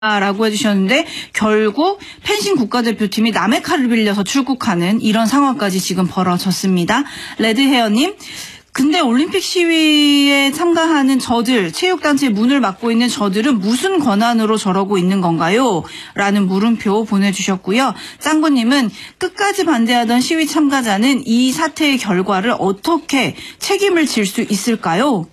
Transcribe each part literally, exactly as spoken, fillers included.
라고 해주셨는데 결국 펜싱 국가대표팀이 남의 칼을 빌려서 출국하는 이런 상황까지 지금 벌어졌습니다. 레드헤어님, 근데 올림픽 시위에 참가하는 저들, 체육단체 문을 막고 있는 저들은 무슨 권한으로 저러고 있는 건가요? 라는 물음표 보내주셨고요. 짱구님은 끝까지 반대하던 시위 참가자는 이 사태의 결과를 어떻게 책임을 질 수 있을까요?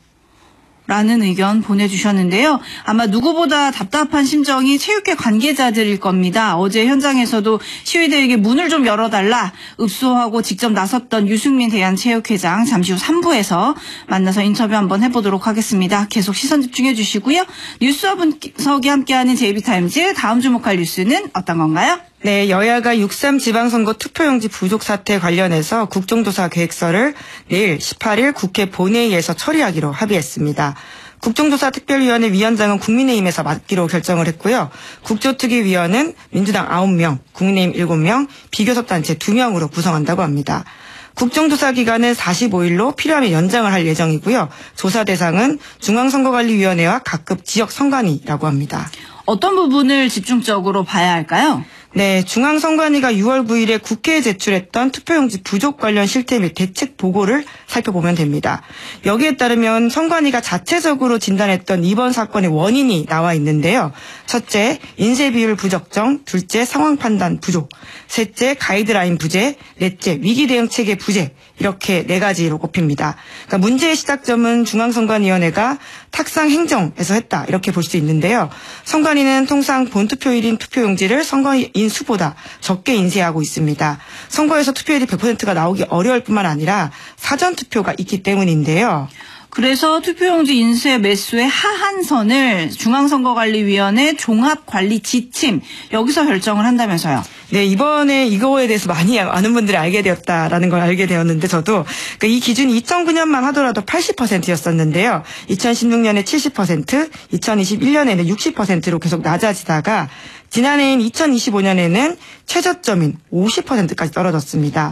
라는 의견 보내주셨는데요. 아마 누구보다 답답한 심정이 체육계 관계자들일 겁니다. 어제 현장에서도 시위대에게 문을 좀 열어달라 읍소하고 직접 나섰던 유승민 대한체육회장, 잠시 후 삼 부에서 만나서 인터뷰 한번 해보도록 하겠습니다. 계속 시선 집중해 주시고요. 뉴스와 분석이 함께하는 제이비타임즈, 다음 주목할 뉴스는 어떤 건가요? 네, 여야가 육삼 지방선거 투표용지 부족 사태 관련해서 국정조사 계획서를 내일 십팔 일 국회 본회의에서 처리하기로 합의했습니다. 국정조사 특별위원회 위원장은 국민의힘에서 맡기로 결정을 했고요. 국조특위위원은 민주당 아홉 명, 국민의힘 일곱 명, 비교섭단체 두 명으로 구성한다고 합니다. 국정조사 기간은 사십오 일로 필요하면 연장을 할 예정이고요. 조사 대상은 중앙선거관리위원회와 각급 지역선관위라고 합니다. 어떤 부분을 집중적으로 봐야 할까요? 네, 중앙선관위가 유월 구일에 국회에 제출했던 투표용지 부족 관련 실태 및 대책 보고를 살펴보면 됩니다. 여기에 따르면 선관위가 자체적으로 진단했던 이번 사건의 원인이 나와 있는데요. 첫째, 인쇄 비율 부적정, 둘째, 상황 판단 부족, 셋째, 가이드라인 부재, 넷째, 위기 대응 체계 부재, 이렇게 네 가지로 꼽힙니다. 그러니까 문제의 시작점은 중앙선관위원회가 탁상 행정에서 했다, 이렇게 볼 수 있는데요. 선관위는 통상 본투표일인 투표용지를 선거인 수보다 적게 인쇄하고 있습니다. 선거에서 투표율이 백 퍼센트가 나오기 어려울 뿐만 아니라 사전투표가 있기 때문인데요. 그래서 투표용지 인쇄 매수의 하한선을 중앙선거관리위원회 종합관리 지침, 여기서 결정을 한다면서요. 네, 이번에 이거에 대해서 많이 아는 분들이 알게 되었다라는 걸 알게 되었는데, 저도 그러니까 이 기준이 이천구 년만 하더라도 팔십 퍼센트였었는데요. 이천십육 년에 칠십 퍼센트, 이천이십일 년에는 육십 퍼센트로 계속 낮아지다가 지난해인 이천이십오 년에는 최저점인 오십 퍼센트까지 떨어졌습니다.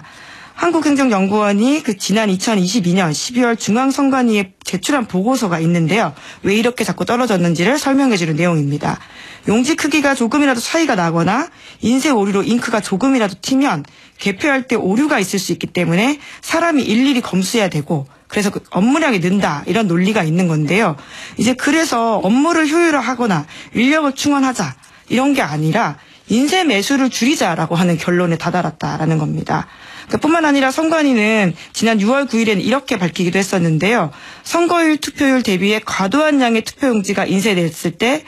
한국행정연구원이 그 지난 이천이십이 년 십이월 중앙선관위에 제출한 보고서가 있는데요. 왜 이렇게 자꾸 떨어졌는지를 설명해주는 내용입니다. 용지 크기가 조금이라도 차이가 나거나 인쇄 오류로 잉크가 조금이라도 튀면 개표할 때 오류가 있을 수 있기 때문에 사람이 일일이 검수해야 되고, 그래서 그 업무량이 는다, 이런 논리가 있는 건데요. 이제 그래서 업무를 효율화하거나 인력을 충원하자, 이런 게 아니라 인쇄 매수를 줄이자라고 하는 결론에 다다랐다라는 겁니다. 뿐만 아니라 선관위는 지난 유월 구일에는 이렇게 밝히기도 했었는데요. 선거일 투표율 대비해 과도한 양의 투표용지가 인쇄됐을 때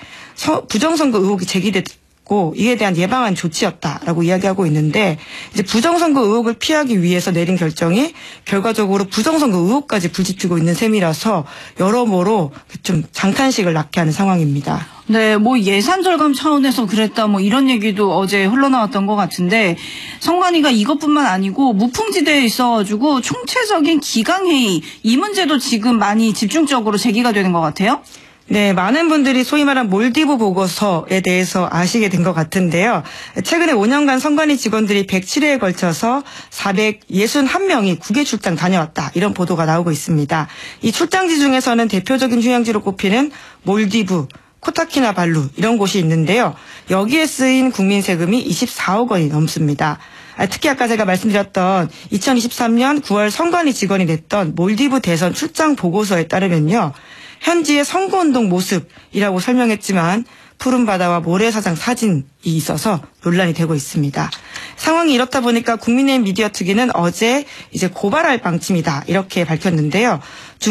부정선거 의혹이 제기됐고, 이에 대한 예방한 조치였다라고 이야기하고 있는데, 이제 부정선거 의혹을 피하기 위해서 내린 결정이 결과적으로 부정선거 의혹까지 불지피고 있는 셈이라서 여러모로 좀 장탄식을 낳게 하는 상황입니다. 네, 뭐 예산 절감 차원에서 그랬다, 뭐 이런 얘기도 어제 흘러나왔던 것 같은데, 선관위가 이것뿐만 아니고 무풍지대에 있어가지고 총체적인 기강회의, 이 문제도 지금 많이 집중적으로 제기가 되는 것 같아요. 네, 많은 분들이 소위 말한 몰디브 보고서에 대해서 아시게 된 것 같은데요. 최근에 오 년간 선관위 직원들이 백칠 회에 걸쳐서 사백육십일 명이 국외 출장 다녀왔다, 이런 보도가 나오고 있습니다. 이 출장지 중에서는 대표적인 휴양지로 꼽히는 몰디브, 코타키나발루, 이런 곳이 있는데요. 여기에 쓰인 국민 세금이 이십사억 원이 넘습니다. 특히 아까 제가 말씀드렸던 이천이십삼 년 구월 선관위 직원이 냈던 몰디브 대선 출장 보고서에 따르면요, 현지의 선거운동 모습이라고 설명했지만 푸른 바다와 모래사장 사진이 있어서 논란이 되고 있습니다. 상황이 이렇다 보니까 국민의힘 미디어 특위는 어제 이제 고발할 방침이다, 이렇게 밝혔는데요.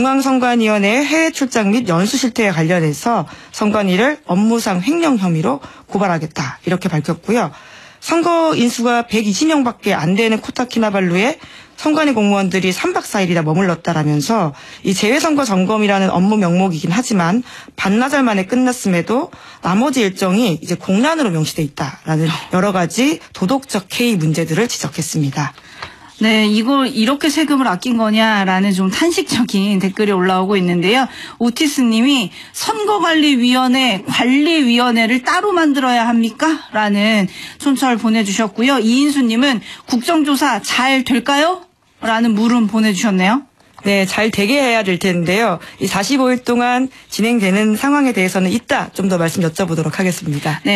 중앙선관위원회의 해외 출장 및 연수 실태에 관련해서 선관위를 업무상 횡령 혐의로 고발하겠다, 이렇게 밝혔고요. 선거 인수가 백이십 명밖에 안 되는 코타키나발루에 선관위 공무원들이 삼 박 사 일이나 머물렀다라면서, 이 재외선거 점검이라는 업무 명목이긴 하지만 반나절 만에 끝났음에도 나머지 일정이 이제 공란으로 명시돼 있다라는 여러 가지 도덕적 해이 문제들을 지적했습니다. 네, 이걸 이렇게 세금을 아낀 거냐라는 좀 탄식적인 댓글이 올라오고 있는데요. 오티스 님이 선거관리위원회, 관리위원회를 따로 만들어야 합니까? 라는 촌철 보내주셨고요. 이인수 님은 국정조사 잘 될까요? 라는 물음 보내주셨네요. 네, 잘 되게 해야 될 텐데요. 이 사십오 일 동안 진행되는 상황에 대해서는 이따 좀 더 말씀 여쭤보도록 하겠습니다. 네.